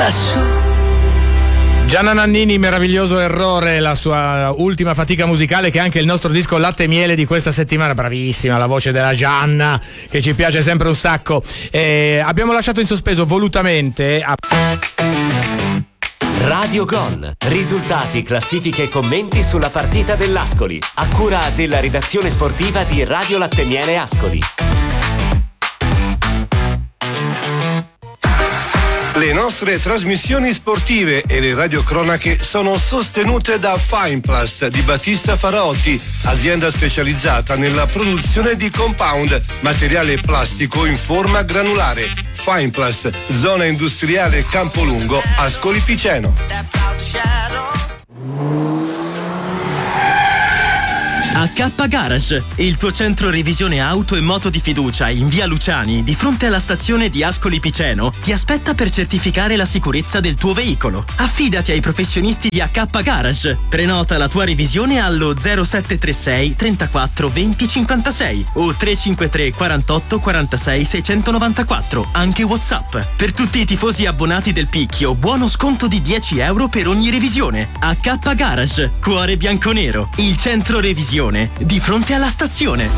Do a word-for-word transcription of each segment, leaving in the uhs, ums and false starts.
lassù. Gianna Nannini, Meraviglioso errore, la sua ultima fatica musicale, che è anche il nostro disco Latte e Miele di questa settimana. Bravissima la voce della Gianna, che ci piace sempre un sacco. Eh, abbiamo lasciato in sospeso volutamente a... Radio Gol, risultati, classifiche e commenti sulla partita dell'Ascoli, a cura della redazione sportiva di Radio Latte e Miele Ascoli. Le nostre trasmissioni sportive e le radiocronache sono sostenute da Fineplast di Battista Faraotti, azienda specializzata nella produzione di compound, materiale plastico in forma granulare. Fineplast, zona industriale Campolungo, Ascoli Piceno. A K Garage, il tuo centro revisione auto e moto di fiducia in via Luciani, di fronte alla stazione di Ascoli Piceno, ti aspetta per certificare la sicurezza del tuo veicolo. Affidati ai professionisti di A K Garage. Prenota la tua revisione allo zero sette tre sei trentaquattro venti cinquantasei o tre cinque tre quarantotto quarantasei seicentonovantaquattro, anche WhatsApp. Per tutti i tifosi abbonati del Picchio, buono sconto di dieci euro per ogni revisione. A K Garage, cuore bianconero, il centro revisione di fronte alla stazione.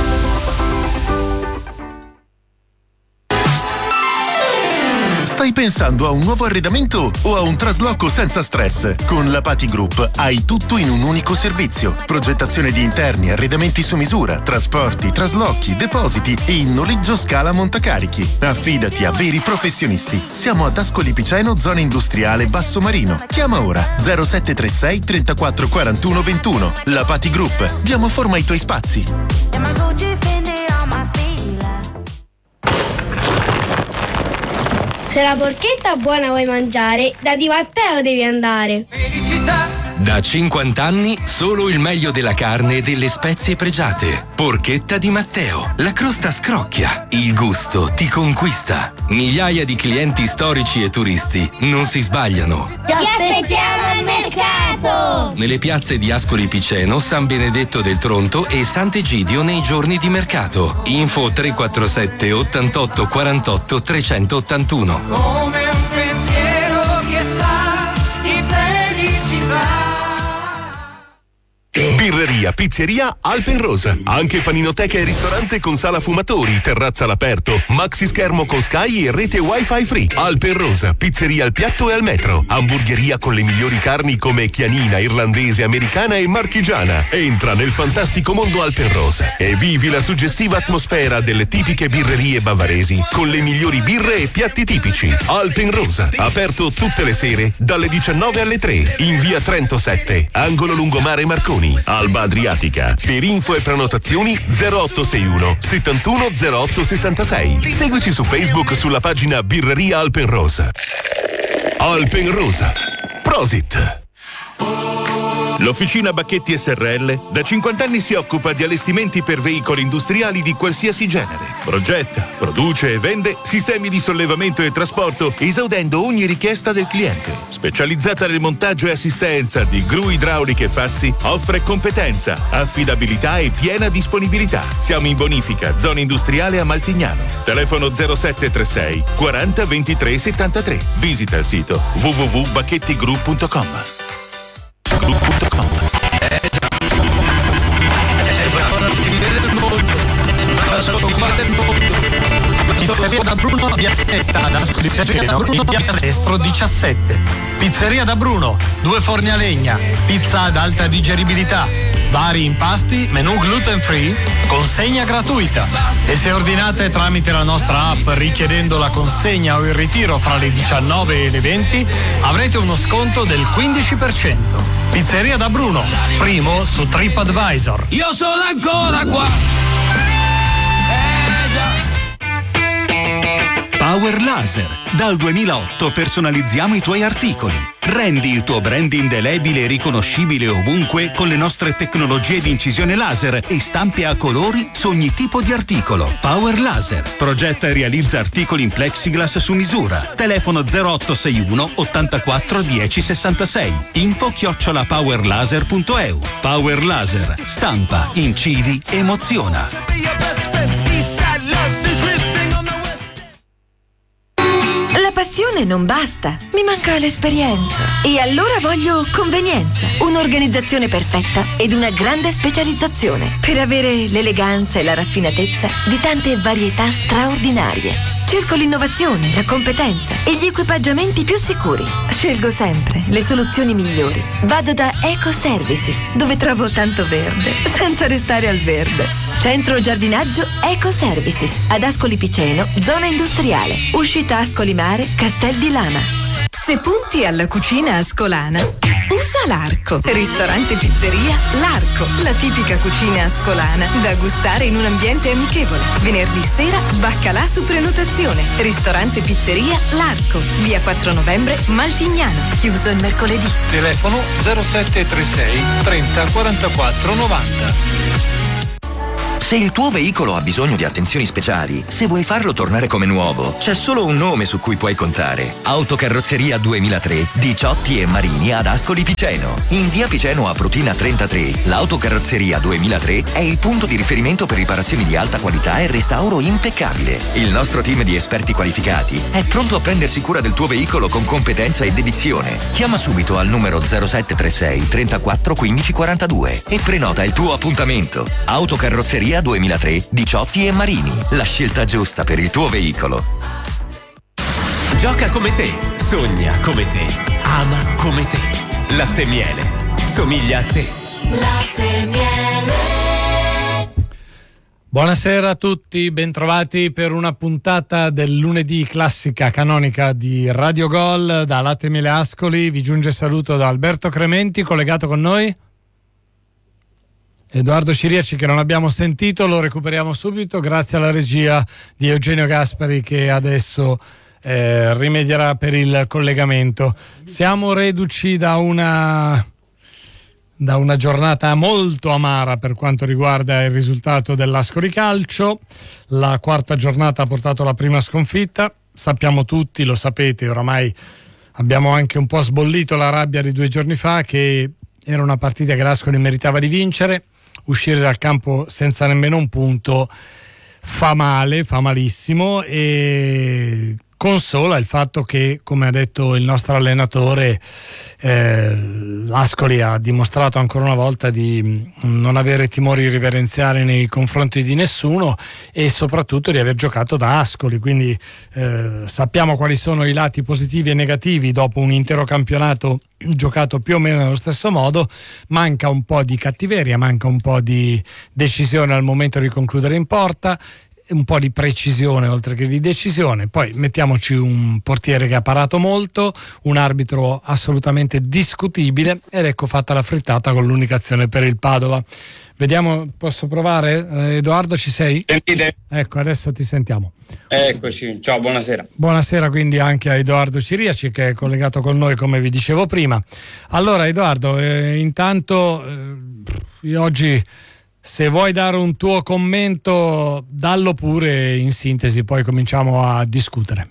Stai pensando a un nuovo arredamento o a un trasloco senza stress? Con la Pati Group hai tutto in un unico servizio. Progettazione di interni, arredamenti su misura, trasporti, traslochi, depositi e in noleggio scala montacarichi. Affidati a veri professionisti. Siamo ad Ascoli Piceno, zona industriale Basso Marino. Chiama ora zero sette tre sei trentaquattro quarantuno ventuno. La Pati Group. Diamo forma ai tuoi spazi. Se la porchetta buona vuoi mangiare, da Di Matteo devi andare. Felicità! Da cinquanta anni solo il meglio della carne e delle spezie pregiate. Porchetta Di Matteo. La crosta scrocchia, il gusto ti conquista. Migliaia di clienti storici e turisti non si sbagliano. Ti aspettiamo al mercato! Nelle piazze di Ascoli Piceno, San Benedetto del Tronto e Sant'Egidio nei giorni di mercato. Info tre quattro sette ottantotto quarantotto trecentottantuno. Come un pensiero che sa di felicità. Birreria, pizzeria Alpenrosa. Anche paninoteca e ristorante con sala fumatori, terrazza all'aperto, maxi schermo con Sky e rete wifi free. Alpenrosa, pizzeria al piatto e al metro. Hamburgeria con le migliori carni come chianina, irlandese, americana e marchigiana. Entra nel fantastico mondo Alpenrosa e vivi la suggestiva atmosfera delle tipiche birrerie bavaresi con le migliori birre e piatti tipici. Alpenrosa, aperto tutte le sere dalle diciannove alle tre in via Trento sette, angolo lungomare Marconi. Alba Adriatica. Per info e prenotazioni zero otto sei uno settantuno zero otto sessantasei. Seguici su Facebook sulla pagina Birreria Alpenrosa. Alpenrosa. Prosit. L'Officina Bacchetti S R L da cinquanta anni si occupa di allestimenti per veicoli industriali di qualsiasi genere. Progetta, produce e vende sistemi di sollevamento e trasporto, esaudendo ogni richiesta del cliente. Specializzata nel montaggio e assistenza di gru idrauliche e fassi, offre competenza, affidabilità e piena disponibilità. Siamo in bonifica, zona industriale a Maltignano. Telefono zero sette tre sei quaranta ventitré settantatré. Visita il sito w w w punto bacchettigroup punto com. Pizzeria da Bruno, via Setta, ad Ascoli Piceno, in via Estro diciassette. Pizzeria da Bruno, due forni a legna, pizza ad alta digeribilità, vari impasti, menù gluten free, consegna gratuita. E se ordinate tramite la nostra app richiedendo la consegna o il ritiro fra le diciannove e le venti, avrete uno sconto del quindici per cento. Pizzeria da Bruno, primo su TripAdvisor. Io sono ancora qua. Power Laser. Dal duemilaotto personalizziamo i tuoi articoli. Rendi il tuo brand indelebile e riconoscibile ovunque con le nostre tecnologie di incisione laser e stampe a colori su ogni tipo di articolo. Power Laser. Progetta e realizza articoli in plexiglass su misura. Telefono zero otto sei uno ottantaquattro dieci sessantasei. Info chiocciola powerlaser punto e u. Power Laser. Stampa, incidi, emoziona. La passione Passione non basta, mi manca l'esperienza. E allora voglio convenienza, un'organizzazione perfetta ed una grande specializzazione per avere l'eleganza e la raffinatezza di tante varietà straordinarie. Cerco l'innovazione, la competenza e gli equipaggiamenti più sicuri. Scelgo sempre le soluzioni migliori. Vado da Eco Services, dove trovo tanto verde, senza restare al verde. Centro giardinaggio Eco Services, ad Ascoli Piceno, zona industriale. Uscita Ascoli Mare, Castel di Lama. Se punti alla cucina ascolana, usa l'Arco. Ristorante Pizzeria L'Arco, la tipica cucina ascolana da gustare in un ambiente amichevole. Venerdì sera, baccalà su prenotazione. Ristorante Pizzeria L'Arco, via quattro novembre, Maltignano. Chiuso il mercoledì. Telefono zero sette tre sei trenta quarantaquattro novanta. Se il tuo veicolo ha bisogno di attenzioni speciali, se vuoi farlo tornare come nuovo, c'è solo un nome su cui puoi contare. Autocarrozzeria duemilatré, Diciotti e Marini ad Ascoli Piceno. In via Piceno a Prutina trentatré, l'Autocarrozzeria duemilatré è il punto di riferimento per riparazioni di alta qualità e restauro impeccabile. Il nostro team di esperti qualificati è pronto a prendersi cura del tuo veicolo con competenza e dedizione. Chiama subito al numero zero sette tre sei trentaquattro quindici quarantadue e prenota il tuo appuntamento. Autocarrozzeria duemilatré, Diciotti e Marini, la scelta giusta per il tuo veicolo. Gioca come te, sogna come te, ama come te. Latte Miele, somiglia a te. Latte Miele. Buonasera a tutti, bentrovati per una puntata del lunedì classica canonica di Radio Gol da Latte Miele Ascoli. Vi giunge saluto da Alberto Crementi, collegato con noi Edoardo Ciriaci, che non abbiamo sentito, lo recuperiamo subito grazie alla regia di Eugenio Gaspari, che adesso eh, rimedierà per il collegamento. Siamo reduci da una, da una giornata molto amara per quanto riguarda il risultato dell'Ascoli Calcio. La quarta giornata ha portato la prima sconfitta. Sappiamo tutti, lo sapete, oramai abbiamo anche un po' sbollito la rabbia di due giorni fa, che era una partita che l'Ascoli meritava di vincere. Uscire dal campo senza nemmeno un punto fa male, fa malissimo, e consola il fatto che, come ha detto il nostro allenatore, eh, l'Ascoli ha dimostrato ancora una volta di non avere timori riverenziali nei confronti di nessuno e soprattutto di aver giocato da Ascoli, quindi eh, sappiamo quali sono i lati positivi e negativi dopo un intero campionato giocato più o meno nello stesso modo. Manca un po' di cattiveria, manca un po' di decisione al momento di concludere in porta, un po' di precisione oltre che di decisione. Poi mettiamoci un portiere che ha parato molto, un arbitro assolutamente discutibile, ed ecco fatta la frittata con l'unica azione per il Padova. Vediamo, posso provare? Eh, Edoardo, ci sei? Sentite? Ecco, adesso ti sentiamo. Eccoci, ciao, buonasera. Buonasera quindi anche a Edoardo Ciriaci, che è collegato con noi, come vi dicevo prima. Allora Edoardo, eh, intanto eh, io oggi, se vuoi dare un tuo commento, dallo pure in sintesi, poi cominciamo a discutere.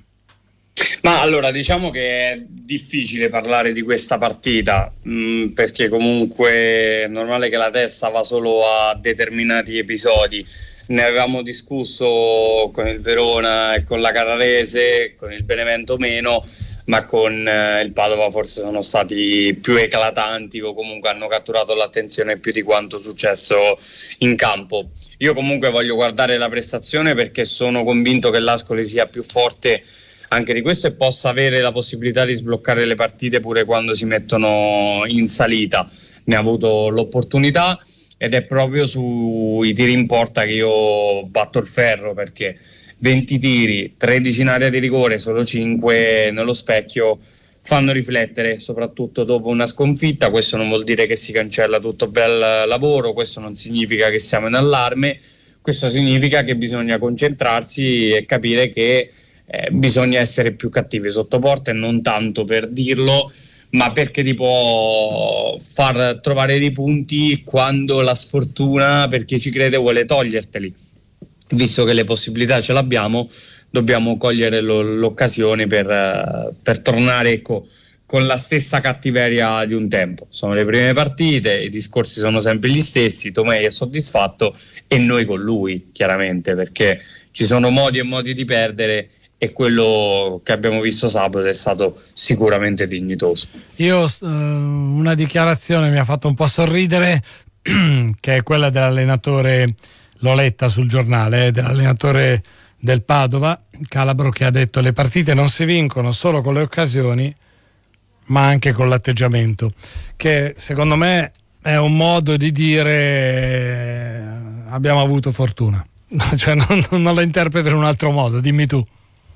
Ma allora, diciamo che è difficile parlare di questa partita, mh, perché comunque è normale che la testa va solo a determinati episodi. Ne avevamo discusso con il Verona e con la Carrarese, con il Benevento meno, ma con eh, il Padova forse sono stati più eclatanti, o comunque hanno catturato l'attenzione più di quanto successo in campo. Io comunque voglio guardare la prestazione, perché sono convinto che l'Ascoli sia più forte anche di questo e possa avere la possibilità di sbloccare le partite pure quando si mettono in salita. Ne ha avuto l'opportunità ed è proprio sui tiri in porta che io batto il ferro, perché venti tiri, tredici in area di rigore, solo cinque nello specchio, fanno riflettere, soprattutto dopo una sconfitta. Questo non vuol dire che si cancella tutto bel lavoro, questo non significa che siamo in allarme, questo significa che bisogna concentrarsi e capire che eh, bisogna essere più cattivi sotto porta, e non tanto per dirlo, ma perché ti può far trovare dei punti quando la sfortuna, per chi ci crede, vuole toglierteli. Visto che le possibilità ce l'abbiamo, dobbiamo cogliere lo, l'occasione per, uh, per tornare, ecco, con la stessa cattiveria di un tempo. Sono le prime partite, i discorsi sono sempre gli stessi, Tomei è soddisfatto e noi con lui, chiaramente, perché ci sono modi e modi di perdere e quello che abbiamo visto sabato è stato sicuramente dignitoso. Io uh, una dichiarazione mi ha fatto un po' sorridere, che è quella dell'allenatore, l'ho letta sul giornale, eh, dell'allenatore del Padova, Calabro, che ha detto: le partite non si vincono solo con le occasioni ma anche con l'atteggiamento, che secondo me è un modo di dire abbiamo avuto fortuna. Cioè non, non la interpreto in un altro modo, dimmi tu.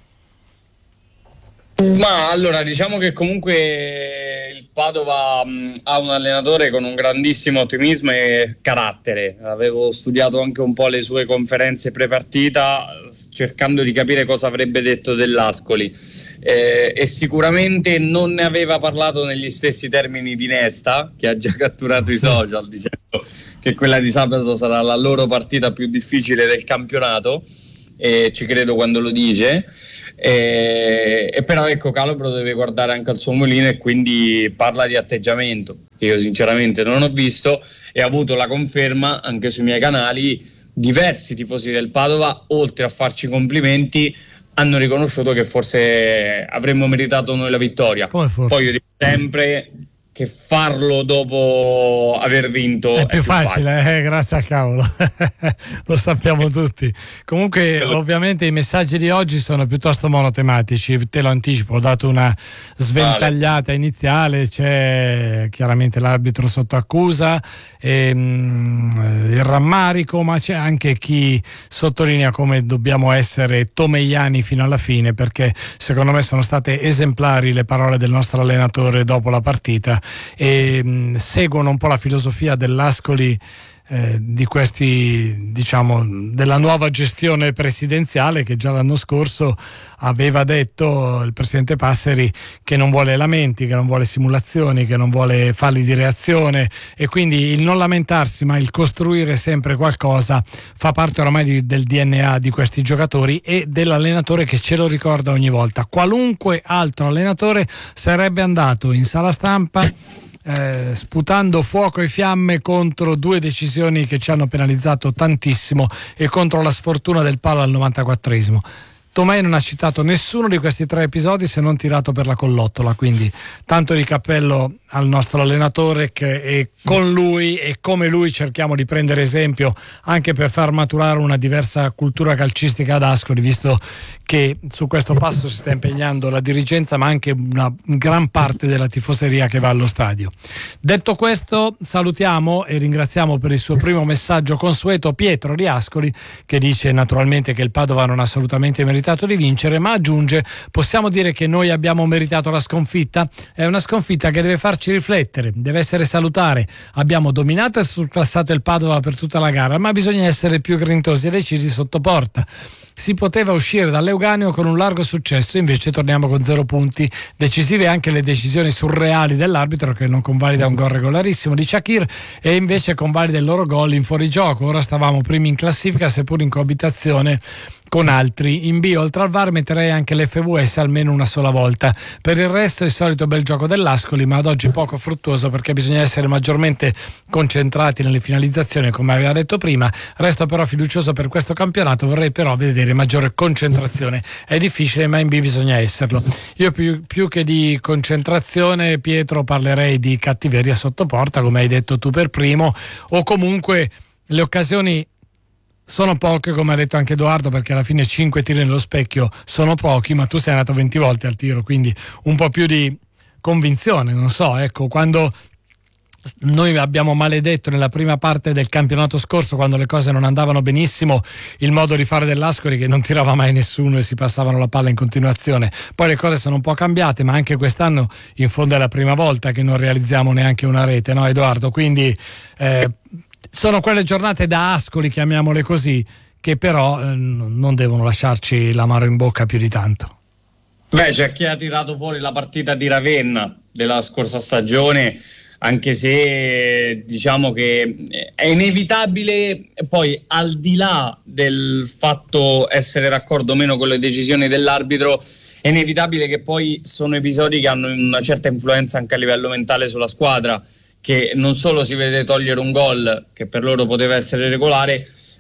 Ma allora, diciamo che comunque il Padova mh, ha un allenatore con un grandissimo ottimismo e carattere. Avevo studiato anche un po' le sue conferenze pre-partita, cercando di capire cosa avrebbe detto dell'Ascoli, eh, e sicuramente non ne aveva parlato negli stessi termini di Nesta, che ha già catturato i social dicendo che quella di sabato sarà la loro partita più difficile del campionato. E ci credo quando lo dice, e, e però ecco, Calabro deve guardare anche al suo mulino e quindi parla di atteggiamento che io sinceramente non ho visto, e ho avuto la conferma anche sui miei canali. Diversi tifosi del Padova, oltre a farci complimenti, hanno riconosciuto che forse avremmo meritato noi la vittoria. Poi io dico sempre che farlo dopo aver vinto è, è più, più facile, facile. Eh, grazie a cavolo. Lo sappiamo tutti. Comunque ovviamente i messaggi di oggi sono piuttosto monotematici, te lo anticipo, ho dato una sventagliata iniziale, c'è chiaramente l'arbitro sotto accusa, e, mm, il rammarico, ma c'è anche chi sottolinea come dobbiamo essere tomeiani fino alla fine, perché secondo me sono state esemplari le parole del nostro allenatore dopo la partita, e mh, seguono un po' la filosofia dell'Ascoli, eh, di questi, diciamo, della nuova gestione presidenziale, che già l'anno scorso aveva detto il presidente Passeri che non vuole lamenti, che non vuole simulazioni, che non vuole falli di reazione, e quindi il non lamentarsi ma il costruire sempre qualcosa fa parte oramai di, del D N A di questi giocatori e dell'allenatore, che ce lo ricorda ogni volta. Qualunque altro allenatore sarebbe andato in sala stampa Eh, sputando fuoco e fiamme contro due decisioni che ci hanno penalizzato tantissimo e contro la sfortuna del palo al novantaquattresimo. Tomei non ha citato nessuno di questi tre episodi se non tirato per la collottola, quindi tanto di cappello al nostro allenatore, che e con lui e come lui cerchiamo di prendere esempio anche per far maturare una diversa cultura calcistica ad Ascoli, visto che su questo passo si sta impegnando la dirigenza ma anche una gran parte della tifoseria che va allo stadio. Detto questo, salutiamo e ringraziamo per il suo primo messaggio consueto Pietro di Ascoli, che dice naturalmente che il Padova non ha assolutamente meritato di vincere, ma aggiunge: possiamo dire che noi abbiamo meritato la sconfitta? È una sconfitta che deve farci riflettere, deve essere salutare. Abbiamo dominato e surclassato il Padova per tutta la gara, ma bisogna essere più grintosi e decisi sotto porta. Si poteva uscire dall'Euganeo con un largo successo, invece torniamo con zero punti. Decisive anche le decisioni surreali dell'arbitro, che non convalida un gol regolarissimo di Shakir e invece convalida il loro gol in fuorigioco. Ora stavamo primi in classifica, seppur in coabitazione con altri. In B, oltre al V A R, metterei anche l'F V S almeno una sola volta. Per il resto il solito bel gioco dell'Ascoli, ma ad oggi poco fruttuoso, perché bisogna essere maggiormente concentrati nelle finalizzazioni, come aveva detto prima. Resto però fiducioso per questo campionato, vorrei però vedere maggiore concentrazione. È difficile, ma in B bisogna esserlo. Io più, più che di concentrazione, Pietro, parlerei di cattiveria sotto porta, come hai detto tu per primo, o comunque le occasioni sono poche, come ha detto anche Edoardo, perché alla fine cinque tiri nello specchio sono pochi, ma tu sei andato venti volte al tiro, quindi un po' più di convinzione, non so, ecco, quando noi abbiamo maledetto nella prima parte del campionato scorso, quando le cose non andavano benissimo, il modo di fare dell'Ascoli, che non tirava mai nessuno e si passavano la palla in continuazione. Poi le cose sono un po' cambiate, ma anche quest'anno in fondo è la prima volta che non realizziamo neanche una rete, no Edoardo? Quindi eh, sono quelle giornate da Ascoli, chiamiamole così, che però eh, non devono lasciarci l'amaro in bocca più di tanto. Beh, c'è chi ha tirato fuori la partita di Ravenna della scorsa stagione, anche se diciamo che è inevitabile, poi al di là del fatto essere d'accordo o meno con le decisioni dell'arbitro, è inevitabile che poi sono episodi che hanno una certa influenza anche a livello mentale sulla squadra, che non solo si vede togliere un gol che per loro poteva essere regolare,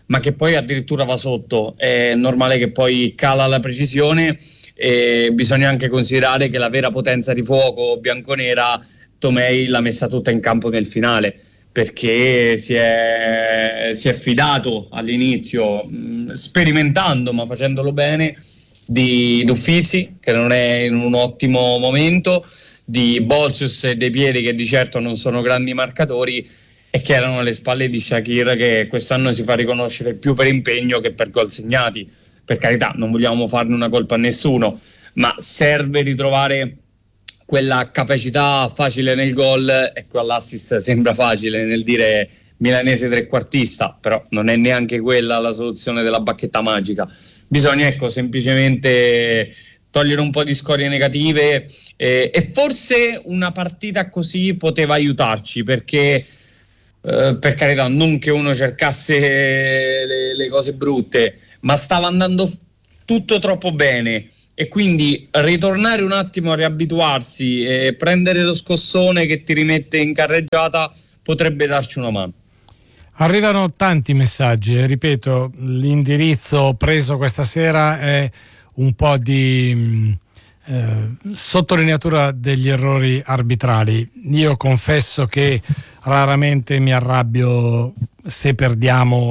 ma che poi addirittura va sotto. È normale che poi cala la precisione, e bisogna anche considerare che la vera potenza di fuoco bianconera Tomei l'ha messa tutta in campo nel finale, perché si è, si è fidato all'inizio, mh, sperimentando ma facendolo bene, di Uffizi, che non è in un ottimo momento, di Bolsius e De Pieri, che di certo non sono grandi marcatori, e che erano alle spalle di Shakir, che quest'anno si fa riconoscere più per impegno che per gol segnati. Per carità, non vogliamo farne una colpa a nessuno, ma serve ritrovare quella capacità facile nel gol. Ecco, all'assist sembra facile nel dire milanese trequartista, però non è neanche quella la soluzione della bacchetta magica. Bisogna, ecco, semplicemente togliere un po' di scorie negative, eh, e forse una partita così poteva aiutarci, perché eh, per carità, non che uno cercasse le, le cose brutte, ma stava andando tutto troppo bene, e quindi ritornare un attimo a riabituarsi e prendere lo scossone che ti rimette in carreggiata potrebbe darci una mano. Arrivano tanti messaggi e ripeto, l'indirizzo preso questa sera è un po' di eh, sottolineatura degli errori arbitrali. Io confesso che raramente mi arrabbio se perdiamo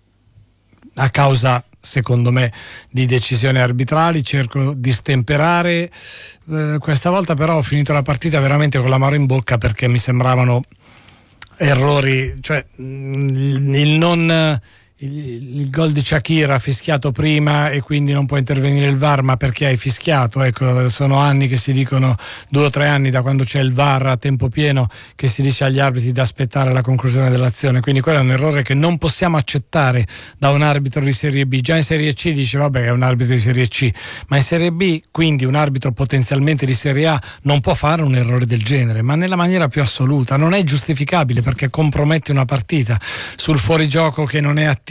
a causa, secondo me, di decisioni arbitrali, cerco di stemperare. Eh, questa volta però ho finito la partita veramente con l'amaro in bocca, perché mi sembravano errori, cioè il, il non il, il gol di Shakira fischiato prima e quindi non può intervenire il V A R, ma perché hai fischiato? Ecco, sono anni che si dicono, due o tre anni da quando c'è il V A R a tempo pieno, che si dice agli arbitri di aspettare la conclusione dell'azione, quindi quello è un errore che non possiamo accettare da un arbitro di Serie B. Già in Serie C dice vabbè, è un arbitro di Serie C, ma in Serie B, quindi un arbitro potenzialmente di Serie A non può fare un errore del genere, ma nella maniera più assoluta. Non è giustificabile, perché compromette una partita. Sul fuorigioco che non è attivo,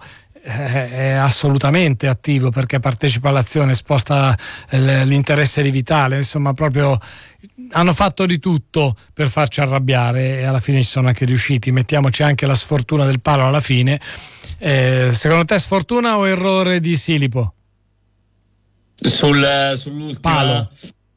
è assolutamente attivo, perché partecipa all'azione, sposta l'interesse di Vitale, insomma proprio hanno fatto di tutto per farci arrabbiare, e alla fine ci sono anche riusciti. Mettiamoci anche la sfortuna del palo alla fine. Eh, secondo te sfortuna o errore di Silipo? Sul, sull'ultima palo.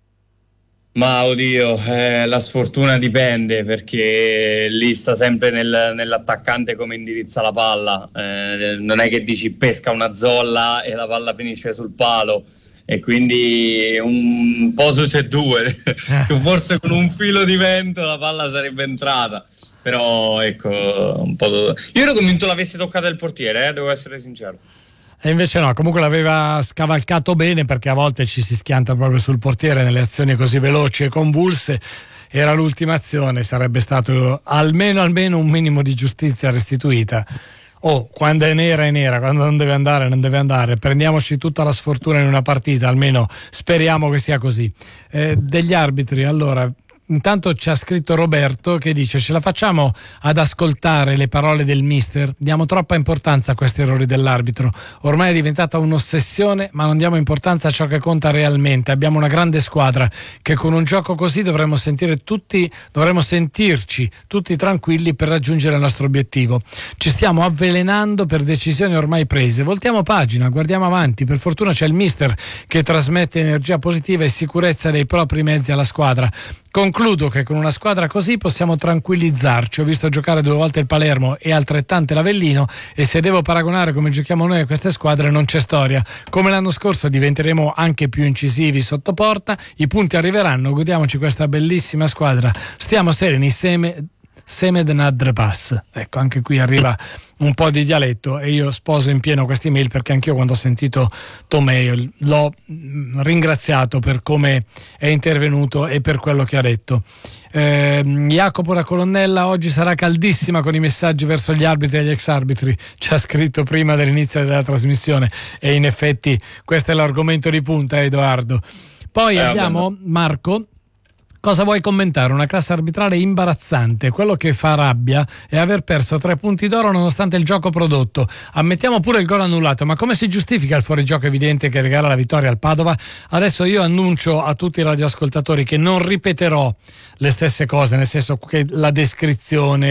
Ma oddio, eh, la sfortuna dipende, perché lì sta sempre nel, nell'attaccante come indirizza la palla. Eh, non è che dici pesca una zolla e la palla finisce sul palo, e quindi un po' tutte e due. Forse con un filo di vento la palla sarebbe entrata, però ecco, un po'. Io ero convinto l'avesse toccata il portiere, eh, devo essere sincero. E invece no, comunque l'aveva scavalcato bene, perché a volte ci si schianta proprio sul portiere nelle azioni così veloci e convulse. Era l'ultima azione, sarebbe stato almeno almeno un minimo di giustizia restituita. Oh, quando è nera è nera, quando non deve andare non deve andare. Prendiamoci tutta la sfortuna in una partita, almeno speriamo che sia così. Eh, degli arbitri, allora, intanto ci ha scritto Roberto che dice: ce la facciamo ad ascoltare le parole del mister? Diamo troppa importanza a questi errori dell'arbitro, ormai è diventata un'ossessione, ma non diamo importanza a ciò che conta realmente. Abbiamo una grande squadra che con un gioco così dovremmo sentire tutti, dovremmo sentirci tutti tranquilli per raggiungere il nostro obiettivo. Ci stiamo avvelenando per decisioni ormai prese. Voltiamo pagina, guardiamo avanti. Per fortuna c'è il mister che trasmette energia positiva e sicurezza dei propri mezzi alla squadra. Concludo che con una squadra così possiamo tranquillizzarci. Ho visto giocare due volte il Palermo e altrettante l'Avellino, e se devo paragonare come giochiamo noi a queste squadre non c'è storia. Come l'anno scorso diventeremo anche più incisivi sotto porta, i punti arriveranno, godiamoci questa bellissima squadra, stiamo sereni, seme Semed Nadre Pass. Ecco, anche qui arriva un po' di dialetto, e io sposo in pieno questa email, perché anch'io quando ho sentito Tomei l'ho ringraziato per come è intervenuto e per quello che ha detto. Eh, Jacopo da Colonnella: oggi sarà caldissima con i messaggi verso gli arbitri e gli ex arbitri, ci ha scritto prima dell'inizio della trasmissione, e in effetti questo è l'argomento di punta, Edoardo. Poi eh, abbiamo vabbè. Marco: cosa vuoi commentare? Una classe arbitrale imbarazzante. Quello che fa rabbia è aver perso tre punti d'oro nonostante il gioco prodotto. Ammettiamo pure il gol annullato, ma come si giustifica il fuorigioco evidente che regala la vittoria al Padova? Adesso io annuncio a tutti i radioascoltatori che non ripeterò le stesse cose, nel senso che la descrizione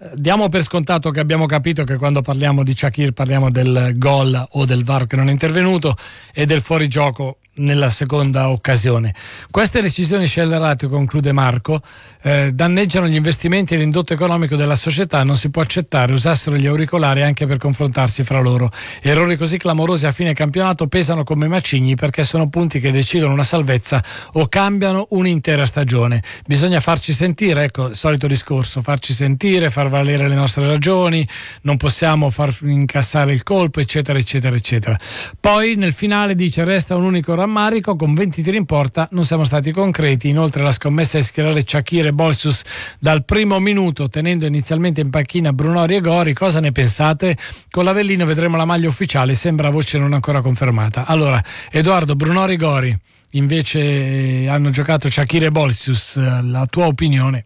diamo per scontato che abbiamo capito che quando parliamo di Shaqiri parliamo del gol o del V A R che non è intervenuto e del fuorigioco nella seconda occasione. Queste decisioni scellerate, conclude Marco, eh, danneggiano gli investimenti e l'indotto economico della società. Non si può accettare usassero gli auricolari anche per confrontarsi fra loro. Errori così clamorosi a fine campionato pesano come macigni, perché sono punti che decidono una salvezza o cambiano un'intera stagione. Bisogna farci sentire, ecco il solito discorso, farci sentire, far valere le nostre ragioni, non possiamo far incassare il colpo, eccetera eccetera eccetera. Poi nel finale dice: resta un unico rammarico, con venti tiri in porta non siamo stati concreti. Inoltre la scommessa è schierare Shaqiri e Bolsus dal primo minuto, tenendo inizialmente in panchina Brunori e Gori. Cosa ne pensate? Con l'Avellino vedremo la maglia ufficiale, sembra voce non ancora confermata. Allora, Edoardo, Brunori e Gori invece hanno giocato Shaqiri e Bolsus, la tua opinione?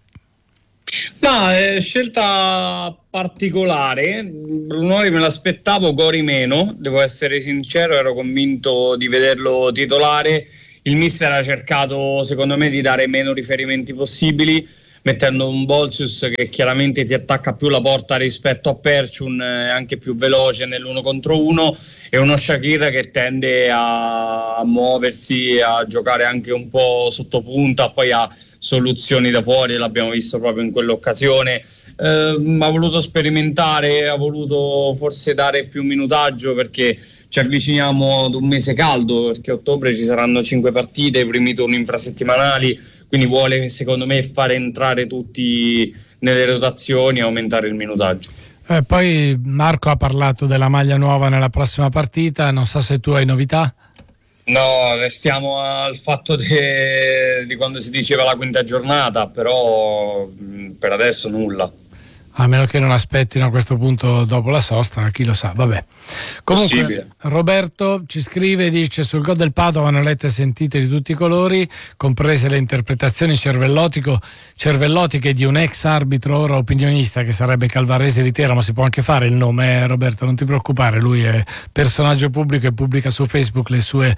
Ma è scelta particolare. Brunori me l'aspettavo, Gori meno, devo essere sincero, ero convinto di vederlo titolare. Il mister ha cercato secondo me di dare meno riferimenti possibili, mettendo un Bolsus che chiaramente ti attacca più la porta rispetto a Perciun, è anche più veloce nell'uno contro uno, e uno Shaqiri che tende a muoversi, a giocare anche un po' sotto punta, poi ha soluzioni da fuori, l'abbiamo visto proprio in quell'occasione. Eh, ha voluto sperimentare, ha voluto forse dare più minutaggio, perché ci avviciniamo ad un mese caldo, perché a ottobre ci saranno cinque partite, i primi turni infrasettimanali, quindi vuole secondo me fare entrare tutti nelle rotazioni e aumentare il minutaggio. Eh, poi Marco ha parlato della maglia nuova nella prossima partita, non so se tu hai novità. No, restiamo al fatto de, di quando si diceva la quinta giornata, però per adesso nulla. A meno che non aspettino a questo punto dopo la sosta, chi lo sa, vabbè. Comunque Possibile. Roberto ci scrive, dice: sul gol del Padova hanno lette e sentite di tutti i colori, comprese le interpretazioni cervellotico, cervellotiche di un ex arbitro ora opinionista che sarebbe Calvarese Ritera, ma si può anche fare il nome, eh, Roberto, non ti preoccupare, lui è personaggio pubblico e pubblica su Facebook le sue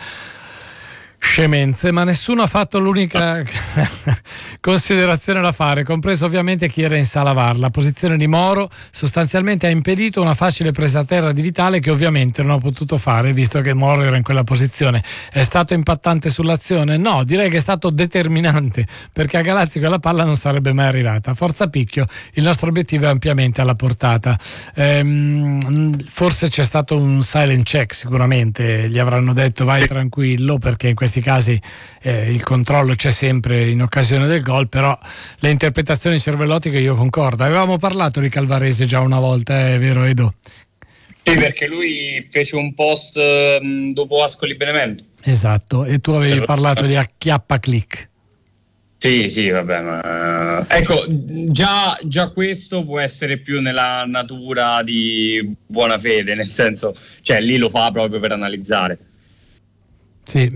scemenze, ma nessuno ha fatto l'unica considerazione da fare, compreso ovviamente chi era in sala V A R. La posizione di Moro sostanzialmente ha impedito una facile presa a terra di Vitale, che ovviamente non ha potuto fare visto che Moro era in quella posizione. È stato impattante sull'azione? No, direi che è stato determinante, perché a Galazzi quella palla non sarebbe mai arrivata. Forza Picchio, il nostro obiettivo è ampiamente alla portata. Ehm, forse c'è stato un silent check, sicuramente gli avranno detto vai tranquillo, perché in questi casi eh, il controllo c'è sempre in occasione del gol, però le interpretazioni cervellotiche io concordo. Avevamo parlato di Calvarese già una volta, è vero Edo? Sì, perché lui fece un post mh, dopo Ascoli Benevento. Esatto, e tu avevi parlato di acchiappa click. Sì, sì, vabbè, ma ecco, già, già questo può essere più nella natura di buona fede, nel senso, cioè lì lo fa proprio per analizzare. Sì.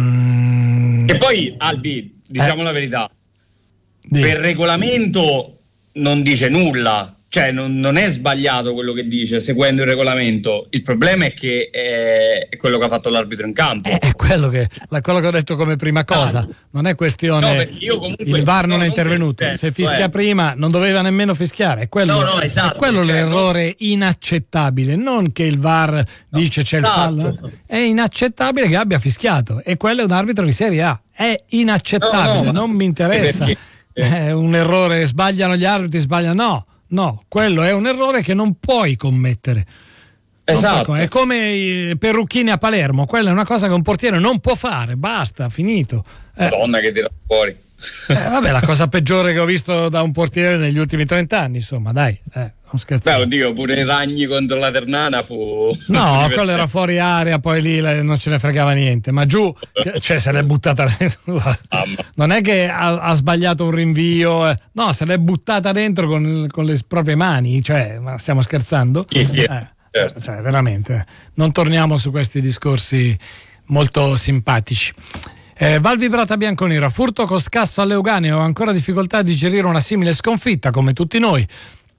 Mm. E poi Albi, diciamo eh. la verità, Dì. per regolamento non dice nulla, cioè non, non è sbagliato quello che dice seguendo il regolamento. Il problema è che è, è quello che ha fatto l'arbitro in campo. È quello che, quello che ho detto come prima cosa. Ah, non è questione no, io comunque, il V A R non no, è intervenuto. Penso, se fischia eh. prima non doveva nemmeno fischiare. È quello, no, no, esatto, è quello cioè, l'errore no. inaccettabile. Non che il V A R no, dice c'è esatto. il fallo. È inaccettabile che abbia fischiato. E quello è un arbitro di Serie A. È inaccettabile, no, no, non mi interessa. Perché, eh. È un errore, sbagliano gli arbitri, sbagliano. No. No, quello è un errore che non puoi commettere. Esatto. È come i Perrucchini a Palermo, quella è una cosa che un portiere non può fare, basta, finito. Eh. Donna che tira fuori. Eh, vabbè, la cosa peggiore che ho visto da un portiere negli ultimi trent'anni, insomma, dai, eh, non scherzare. Beh, oddio, pure Ragni contro la Ternana fu... No, quello era fuori area, poi lì non ce ne fregava niente, ma giù, cioè se l'è buttata dentro. Non è che ha, ha sbagliato un rinvio, eh. no, se l'è buttata dentro con, con le proprie mani, cioè, ma stiamo scherzando? Sì, sì, eh, certo. Cioè, veramente, non torniamo su questi discorsi molto simpatici. Eh, Val Vibrata Bianconera, furto con scasso alle Euganeo, ho ancora difficoltà a digerire una simile sconfitta come tutti noi.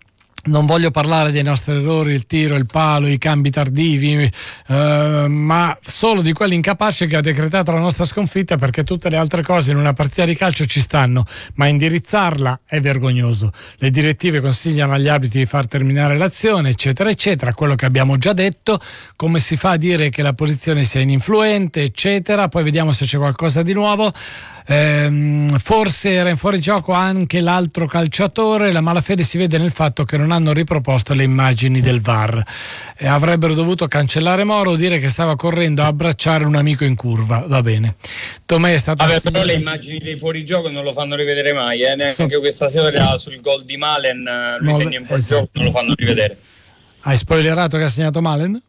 Non voglio parlare dei nostri errori, il tiro, il palo, i cambi tardivi, eh, ma solo di quelli incapaci che ha decretato la nostra sconfitta, perché tutte le altre cose in una partita di calcio ci stanno, ma indirizzarla è vergognoso. Le direttive consigliano agli arbitri di far terminare l'azione, eccetera, eccetera, quello che abbiamo già detto. Come si fa a dire che la posizione sia ininfluente, eccetera? Poi vediamo se c'è qualcosa di nuovo. Ehm, forse era in fuorigioco anche l'altro calciatore. La malafede si vede nel fatto che non hanno riproposto le immagini del V A R. Eh, avrebbero dovuto cancellare Moro o dire che stava correndo a abbracciare un amico in curva. Va bene. Tomei è stato Vabbè, però le immagini dei fuorigioco non lo fanno rivedere mai, eh? Neanche so... questa sera sul gol di Malen lui no, segna in fuorigioco, esatto. Non lo fanno rivedere. Hai spoilerato che ha segnato Malen?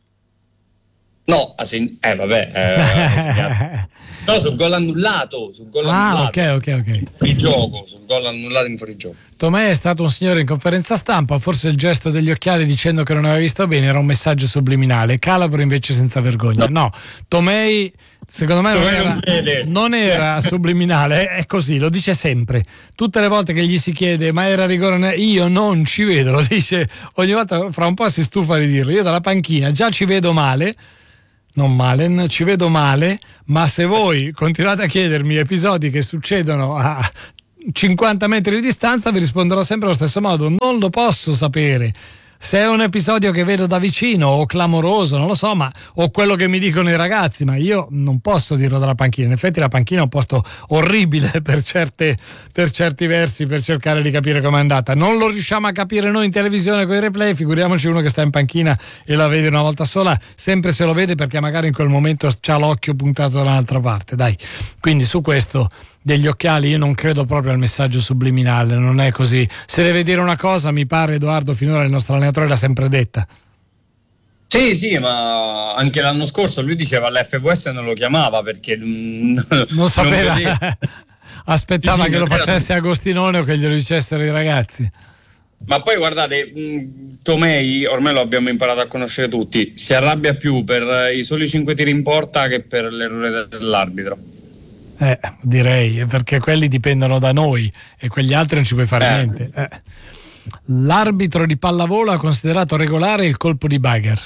No, ha segn... eh vabbè eh, no, sul gol annullato, sul gol ah, annullato. ok, ok, ok. Fuorigioco, sul gol annullato in fuorigioco. Tomei è stato un signore in conferenza stampa, forse il gesto degli occhiali dicendo che non aveva visto bene era un messaggio subliminale. Calabro invece senza vergogna. No, no. Tomei secondo me non era, non era subliminale, è così, lo dice sempre. Tutte le volte che gli si chiede ma era rigore, io non ci vedo, lo dice ogni volta, fra un po' si stufa di dirlo. Io dalla panchina già ci vedo male. Non Malen, ci vedo male, ma se voi continuate a chiedermi episodi che succedono a cinquanta metri di distanza vi risponderò sempre allo stesso modo, non lo posso sapere. Se è un episodio che vedo da vicino o clamoroso, non lo so, ma o quello che mi dicono i ragazzi, ma io non posso dirlo dalla panchina. In effetti la panchina è un posto orribile per certe per certi versi, per cercare di capire com'è andata. Non lo riusciamo a capire noi in televisione con i replay, figuriamoci uno che sta in panchina e la vede una volta sola, sempre se lo vede perché magari in quel momento c'ha l'occhio puntato da un'altra parte, dai. Quindi su questo degli occhiali io non credo proprio al messaggio subliminale, non è così. Se deve dire una cosa, mi pare, Edoardo, finora il nostro allenatore l'ha sempre detta. Sì, sì, ma anche l'anno scorso lui diceva l'F V S non lo chiamava perché non, non sapeva, non aspettava sì, sì, che lo facesse era... Agostinone o che glielo dicessero i ragazzi. Ma poi guardate, Tomei, ormai lo abbiamo imparato a conoscere tutti, si arrabbia più per i soli cinque tiri in porta che per l'errore dell'arbitro. Eh, direi, perché quelli dipendono da noi e quegli altri non ci puoi fare eh. niente. Eh. L'arbitro di pallavolo ha considerato regolare il colpo di Bagher.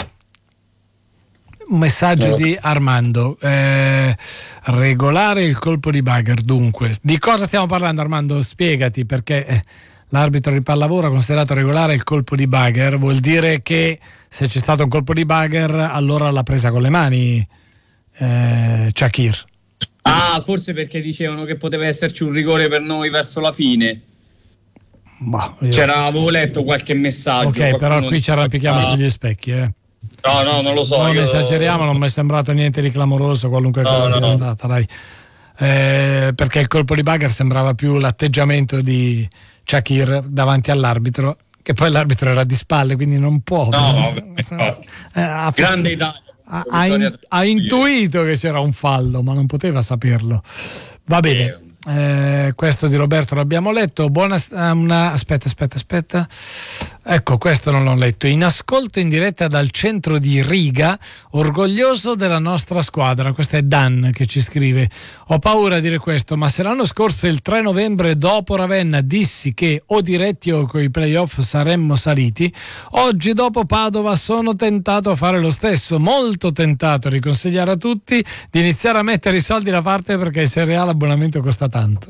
Un messaggio no. di Armando. Eh, regolare il colpo di Bagher, dunque. Di cosa stiamo parlando, Armando? Spiegati, perché eh, l'arbitro di pallavolo ha considerato regolare il colpo di Bagher. Vuol dire che se c'è stato un colpo di Bagher, allora l'ha presa con le mani eh, Shakir. Ah, forse perché dicevano che poteva esserci un rigore per noi verso la fine. Bah, io... C'era, avevo letto qualche messaggio. Ok, però qui ci arrampichiamo ah. sugli specchi, eh. No, no, non lo so. Non io... esageriamo, non mi è sembrato niente di clamoroso, qualunque no, cosa no, sia no. stata, dai. Eh, perché il colpo di Bagher sembrava più l'atteggiamento di Shakir davanti all'arbitro, che poi l'arbitro era di spalle, quindi non può. No, no, eh, ha grande Italia. Ha, ha, in, ha intuito che c'era un fallo, ma non poteva saperlo. Va bene. Eh, questo di Roberto l'abbiamo letto. Buona una, aspetta, aspetta, aspetta. Ecco, questo non l'ho letto. In ascolto in diretta dal centro di Riga, orgoglioso della nostra squadra. Questo è Dan che ci scrive. Ho paura a dire questo, ma se l'anno scorso il tre novembre dopo Ravenna dissi che o diretti o coi playoff saremmo saliti, oggi dopo Padova sono tentato a fare lo stesso, molto tentato a riconsigliare a tutti di iniziare a mettere i soldi da parte perché il Serie A l'abbonamento costa tanto.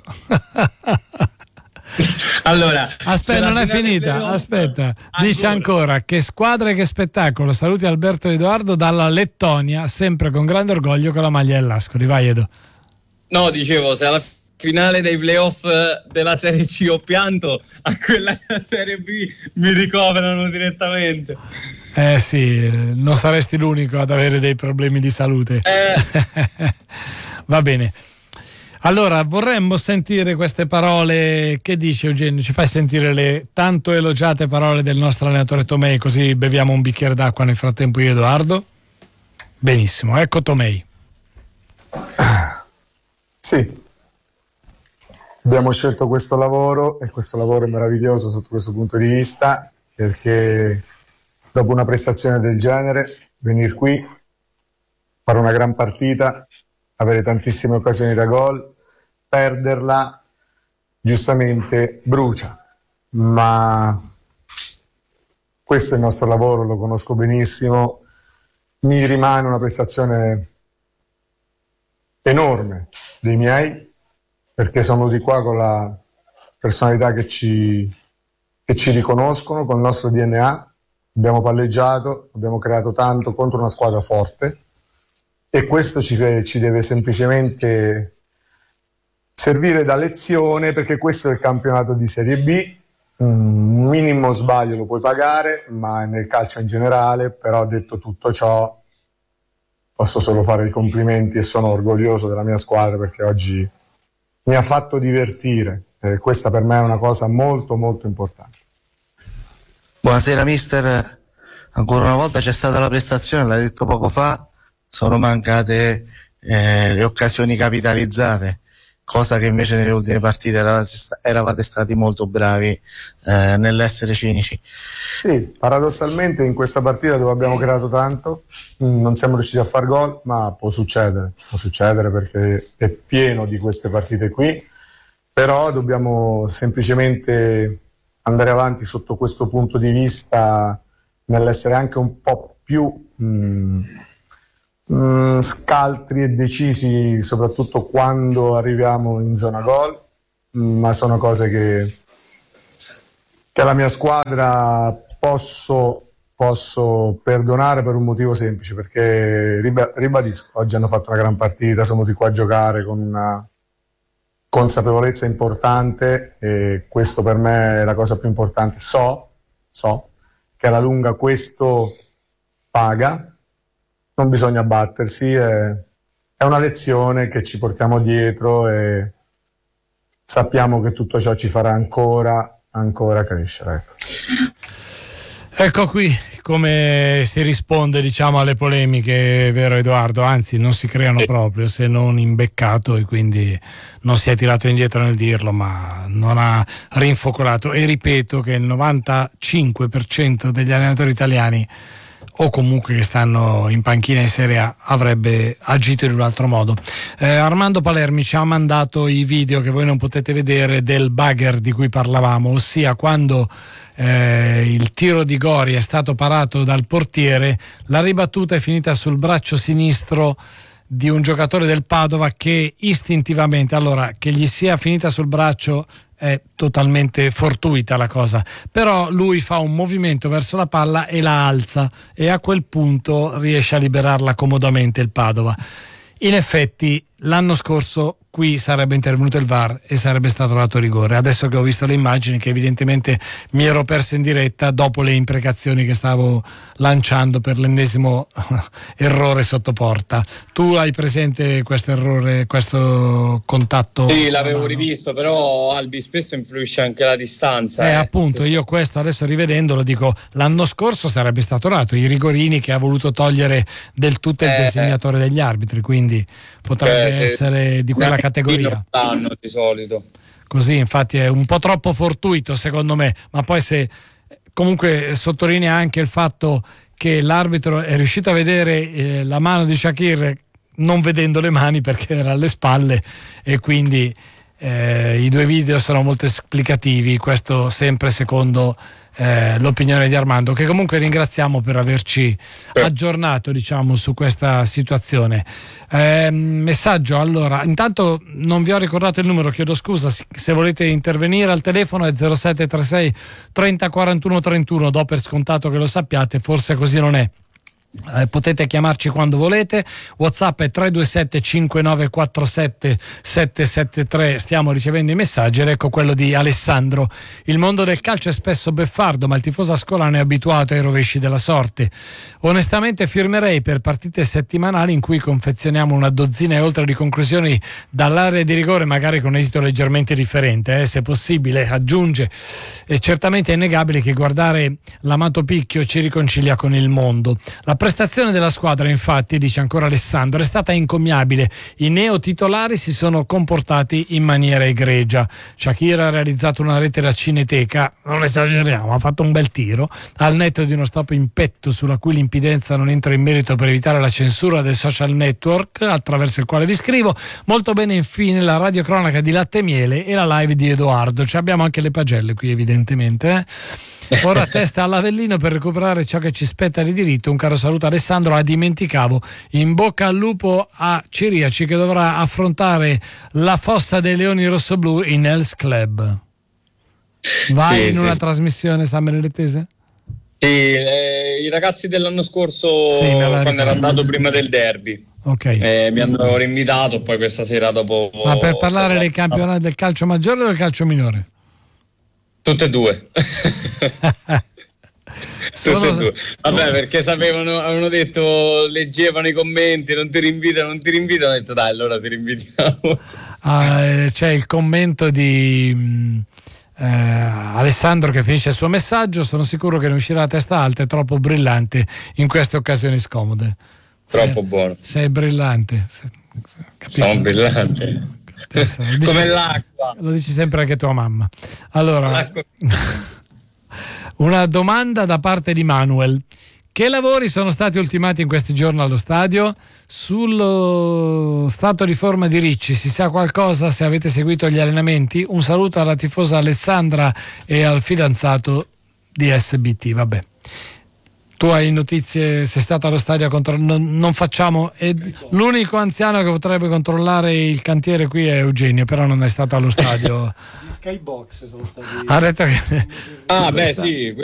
Allora, aspetta, non è finita, playoff, aspetta, ancora. Dice ancora che squadra e che spettacolo. Saluti Alberto e Edoardo dalla Lettonia, sempre con grande orgoglio con la maglia dell'Ascoli. Vai Edo. No, dicevo, se alla finale dei playoff della Serie C ho pianto, a quella della Serie B mi ricoverano direttamente. Eh sì, non saresti l'unico ad avere dei problemi di salute. Eh. Va bene. Allora, vorremmo sentire queste parole. Che dici Eugenio? Ci fai sentire le tanto elogiate parole del nostro allenatore Tomei, così beviamo un bicchiere d'acqua nel frattempo io e Edoardo? Benissimo, ecco Tomei. Sì, abbiamo scelto questo lavoro e questo lavoro è meraviglioso sotto questo punto di vista, perché dopo una prestazione del genere, venire qui, fare una gran partita, avere tantissime occasioni da gol, perderla giustamente brucia, ma questo è il nostro lavoro, lo conosco benissimo. Mi rimane una prestazione enorme dei miei, perché sono di qua con la personalità che ci, che ci riconoscono, con il nostro D N A. Abbiamo palleggiato, abbiamo creato tanto contro una squadra forte e questo ci, ci deve semplicemente servire da lezione, perché questo è il campionato di Serie B. Un minimo sbaglio lo puoi pagare, ma nel calcio in generale. Però, detto tutto ciò, posso solo fare i complimenti e sono orgoglioso della mia squadra, perché oggi mi ha fatto divertire e questa per me è una cosa molto molto importante. Buonasera mister, ancora una volta c'è stata la prestazione, l'hai detto poco fa, sono mancate eh, le occasioni capitalizzate, cosa che invece nelle ultime partite eravate, eravate stati molto bravi eh, nell'essere cinici. Sì, paradossalmente in questa partita dove abbiamo creato tanto non siamo riusciti a far gol, ma può succedere, può succedere perché è pieno di queste partite qui, però dobbiamo semplicemente andare avanti sotto questo punto di vista, nell'essere anche un po' più mh, mh, scaltri e decisi, soprattutto quando arriviamo in zona gol, mh, ma sono cose che, che la mia squadra posso, posso perdonare per un motivo semplice, perché ribadisco, oggi hanno fatto una gran partita, sono venuti qua a giocare con una consapevolezza importante e questo per me è la cosa più importante. So, so che alla lunga questo paga, non bisogna battersi, è, è una lezione che ci portiamo dietro e sappiamo che tutto ciò ci farà ancora, ancora crescere. Ecco. Ecco qui come si risponde, diciamo, alle polemiche, vero Edoardo? Anzi, non si creano proprio, se non imbeccato, e quindi non si è tirato indietro nel dirlo, ma non ha rinfocolato. E ripeto che il novantacinque per cento degli allenatori italiani, o comunque che stanno in panchina in Serie A, avrebbe agito in un altro modo. Eh, Armando Palermi ci ha mandato i video che voi non potete vedere del bugger di cui parlavamo, ossia quando Eh, il tiro di Gori è stato parato dal portiere, la ribattuta è finita sul braccio sinistro di un giocatore del Padova che istintivamente, allora, che gli sia finita sul braccio è totalmente fortuita la cosa, però lui fa un movimento verso la palla e la alza e a quel punto riesce a liberarla comodamente il Padova. In effetti l'anno scorso qui sarebbe intervenuto il V A R e sarebbe stato dato rigore. Adesso che ho visto le immagini, che evidentemente mi ero perso in diretta dopo le imprecazioni che stavo lanciando per l'ennesimo errore sotto porta. Tu hai presente questo errore, questo contatto? Sì, l'avevo rivisto, però Albi spesso influisce anche la distanza. Eh, eh. appunto, io questo adesso rivedendolo dico, l'anno scorso sarebbe stato dato, i rigorini che ha voluto togliere del tutto il Eh, designatore degli arbitri, quindi potrebbe Eh, se- essere di quella categoria. Danno di solito. Così infatti è un po' troppo fortuito secondo me, ma poi se comunque sottolinea anche il fatto che l'arbitro è riuscito a vedere eh, la mano di Shakir non vedendo le mani perché era alle spalle, e quindi eh, i due video sono molto esplicativi, questo sempre secondo eh, l'opinione di Armando, che comunque ringraziamo per averci aggiornato, diciamo, su questa situazione. Eh, messaggio, allora, intanto non vi ho ricordato il numero, chiedo scusa, se volete intervenire al telefono è zero sette tre sei trenta quarantuno trentuno, do per scontato che lo sappiate, forse così non è. Eh, potete chiamarci quando volete, WhatsApp è tre due sette cinque nove quattro sette sette sette tre, stiamo ricevendo i messaggi. Ed ecco quello di Alessandro: il mondo del calcio è spesso beffardo, ma il tifoso ascolano è abituato ai rovesci della sorte. Onestamente firmerei per partite settimanali in cui confezioniamo una dozzina e oltre di conclusioni dall'area di rigore, magari con esito leggermente differente, eh, se possibile, aggiunge. E certamente è innegabile che guardare l'amato picchio ci riconcilia con il mondo. La prestazione della squadra, infatti, dice ancora Alessandro, è stata incommiabile. I neotitolari si sono comportati in maniera egregia. Shakir ha realizzato una rete da cineteca, non esageriamo, ha fatto un bel tiro, al netto di uno stop in petto sulla cui limpidenza non entro in merito per evitare la censura del social network attraverso il quale vi scrivo. Molto bene infine la radiocronaca di Latte e Miele e la live di Edoardo. Cioè abbiamo anche le pagelle qui evidentemente, eh? Ora testa all'Avellino per recuperare ciò che ci spetta di diritto. Un caro saluto Alessandro, ah, dimenticavo, in bocca al lupo a Ciriaci che dovrà affrontare la fossa dei Leoni Rossoblu in Hell's Club. Vai Sì, in sì, una sì. trasmissione San Benedettese? Sì, eh, i ragazzi dell'anno scorso, Sì, me la quando ricordo. ero andato prima del derby, Ok. eh, mi hanno rinvitato, poi questa sera dopo... Ma per parlare dei campionati del calcio maggiore o del calcio minore? Tutte e due. Sono- Tutte e due. Vabbè, perché sapevano, avevano detto, leggevano i commenti, non ti rinvitano, non ti rinvitano, ho detto dai, allora ti rinvitiamo. Ah, eh, c'è il commento di mh, eh, Alessandro che finisce il suo messaggio. Sono sicuro che ne uscirà a testa alta, è troppo brillante in queste occasioni scomode. Troppo sei, buono. sei brillante. Sei- capito? Sono brillante. Adesso lo dici- Come l'acqua. Lo dici sempre anche tua mamma. Allora, L'acqua. una domanda da parte di Manuel. Che lavori sono stati ultimati in questi giorni allo stadio? Sullo stato di forma di Ricci si sa qualcosa, se avete seguito gli allenamenti? Un saluto alla tifosa Alessandra e al fidanzato di S B T. Vabbè. Tu hai notizie, sei stato allo stadio a controllare, non, non facciamo, è l'unico anziano che potrebbe controllare il cantiere qui è Eugenio, però non è stato allo stadio. Gli skybox sono stati... Ha detto che Ah, beh, sì.